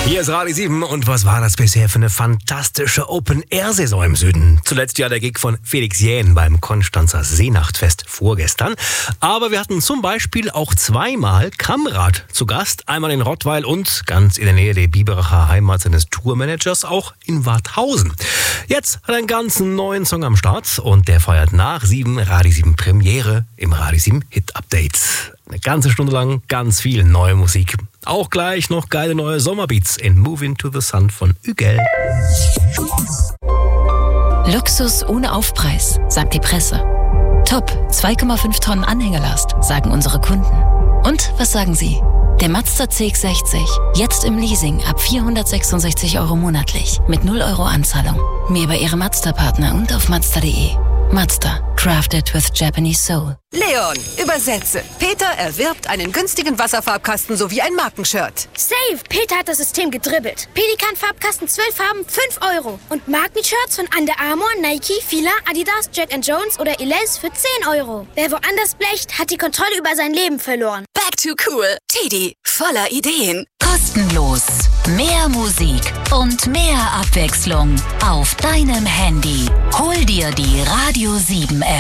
Hier ist Radio 7 und was war das bisher für eine fantastische Open-Air-Saison im Süden? Zuletzt ja der Gig von Felix Jähn beim Konstanzer Seenachtfest vorgestern. Aber wir hatten zum Beispiel auch zweimal Kamrat zu Gast. Einmal in Rottweil und ganz in der Nähe der Biberacher Heimat seines Tourmanagers auch in Warthausen. Jetzt hat er einen ganz neuen Song am Start und der feiert nach 7 Radio 7 Premiere im Radio 7 Hit Update. Eine ganze Stunde lang ganz viel neue Musik. Auch gleich noch geile neue Sommerbeats in Moving to the Sun von Ügel. Luxus ohne Aufpreis, sagt die Presse. Top, 2,5 Tonnen Anhängelast, sagen unsere Kunden. Und was sagen Sie? Der Mazda CX-60, jetzt im Leasing ab 466 € monatlich, mit 0 € Anzahlung. Mehr bei Ihrem Mazda-Partner und auf Mazda.de. Mazda, crafted with Japanese soul. Leon, übersetze. Peter erwirbt einen günstigen Wasserfarbkasten sowie ein Markenshirt. Save! Peter hat das System gedribbelt. Pelikan-Farbkasten 12 Farben, 5 €. Und Markenshirts von Under Armour, Nike, Fila, Adidas, Jack & Jones oder Elize für 10 €. Wer woanders blecht, hat die Kontrolle über sein Leben verloren. Back to cool. Teddy, voller Ideen. Kostenlos. Mehr Musik und mehr Abwechslung auf deinem Handy. Hol dir die Radio 7 App.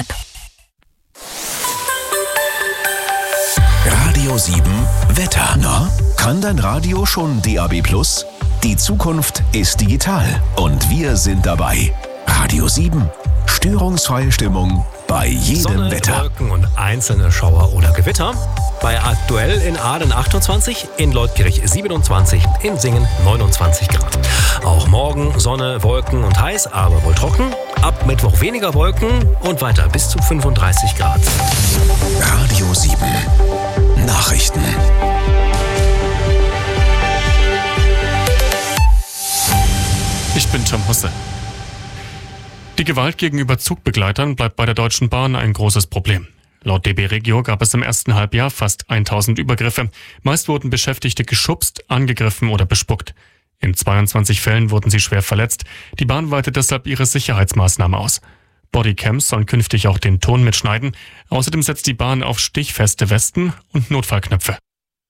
Radio 7 Wetter. Na, kann dein Radio schon DAB+? Die Zukunft ist digital und wir sind dabei. Radio 7. Störungsfreie Stimmung bei jedem Sonne, Wetter. Wolken und einzelne Schauer oder Gewitter. Bei aktuell in Aalen 28, in Leutkirch 27, in Singen 29 Grad. Auch morgen Sonne, Wolken und heiß, aber wohl trocken. Ab Mittwoch weniger Wolken und weiter bis zu 35 Grad. Radio 7 Nachrichten. Ich bin Tom Husse. Die Gewalt gegenüber Zugbegleitern bleibt bei der Deutschen Bahn ein großes Problem. Laut DB Regio gab es im ersten Halbjahr fast 1000 Übergriffe. Meist wurden Beschäftigte geschubst, angegriffen oder bespuckt. In 22 Fällen wurden sie schwer verletzt. Die Bahn weitet deshalb ihre Sicherheitsmaßnahmen aus. Bodycams sollen künftig auch den Ton mitschneiden. Außerdem setzt die Bahn auf stichfeste Westen und Notfallknöpfe.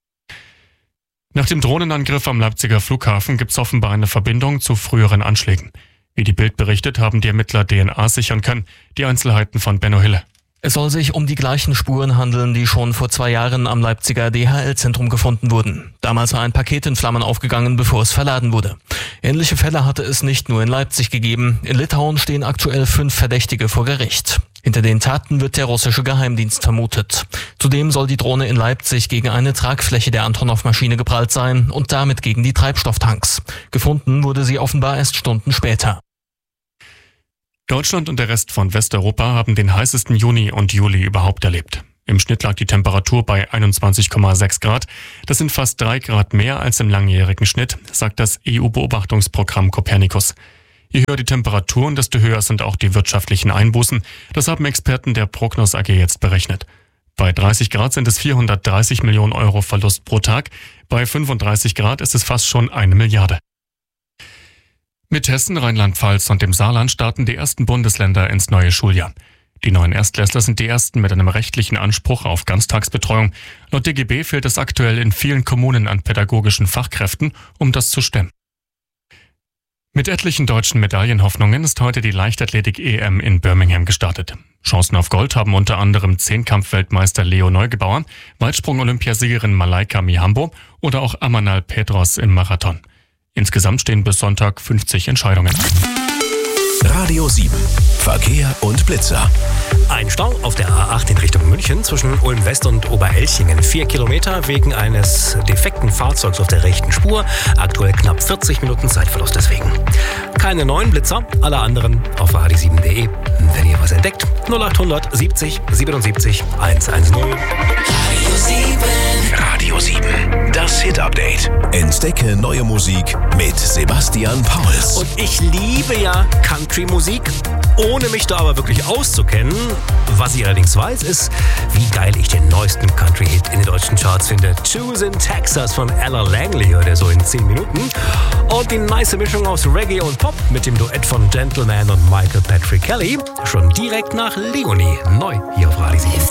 Nach dem Drohnenangriff am Leipziger Flughafen gibt es offenbar eine Verbindung zu früheren Anschlägen. Wie die Bild berichtet, haben die Ermittler DNA sichern können. Die Einzelheiten von Benno Hille. Es soll sich um die gleichen Spuren handeln, die schon vor 2 Jahren am Leipziger DHL-Zentrum gefunden wurden. Damals war ein Paket in Flammen aufgegangen, bevor es verladen wurde. Ähnliche Fälle hatte es nicht nur in Leipzig gegeben. In Litauen stehen aktuell 5 Verdächtige vor Gericht. Hinter den Taten wird der russische Geheimdienst vermutet. Zudem soll die Drohne in Leipzig gegen eine Tragfläche der Antonov-Maschine geprallt sein und damit gegen die Treibstofftanks. Gefunden wurde sie offenbar erst Stunden später. Deutschland und der Rest von Westeuropa haben den heißesten Juni und Juli überhaupt erlebt. Im Schnitt lag die Temperatur bei 21,6 Grad. Das sind fast 3 Grad mehr als im langjährigen Schnitt, sagt das EU-Beobachtungsprogramm Copernicus. Je höher die Temperaturen, desto höher sind auch die wirtschaftlichen Einbußen. Das haben Experten der Prognos AG jetzt berechnet. Bei 30 Grad sind es 430 Millionen € Verlust pro Tag. Bei 35 Grad ist es fast schon 1 Milliarde. Mit Hessen, Rheinland-Pfalz und dem Saarland starten die ersten Bundesländer ins neue Schuljahr. Die neuen Erstklässler sind die ersten mit einem rechtlichen Anspruch auf Ganztagsbetreuung. Laut DGB fehlt es aktuell in vielen Kommunen an pädagogischen Fachkräften, um das zu stemmen. Mit etlichen deutschen Medaillenhoffnungen ist heute die Leichtathletik-EM in Birmingham gestartet. Chancen auf Gold haben unter anderem Zehnkampf-Weltmeister Leo Neugebauer, Weitsprung-Olympiasiegerin Malaika Mihambo oder auch Amanal Petros im Marathon. Insgesamt stehen bis Sonntag 50 Entscheidungen. Radio 7 Verkehr und Blitzer. Ein Stau auf der A8 in Richtung München zwischen Ulm-West und Oberelchingen. 4 Kilometer wegen eines defekten Fahrzeugs auf der rechten Spur. Aktuell knapp 40 Minuten Zeitverlust deswegen. Keine neuen Blitzer, alle anderen auf radio7.de. Wenn ihr was entdeckt, 0800 70 77 110. Radio 7, das Hit-Update. Entdecke neue Musik mit Sebastian Pauls. Und ich liebe ja Country-Musik, ohne mich da aber wirklich auszukennen. Was ich allerdings weiß, ist, wie geil ich den neuesten Country-Hit in den deutschen Charts finde. Choose in Texas von Ella Langley, hört ihr so in 10 Minuten. Und die nice Mischung aus Reggae und Pop mit dem Duett von Gentleman und Michael Patrick Kelly. Schon direkt nach Leonie. Neu hier auf Radio 7.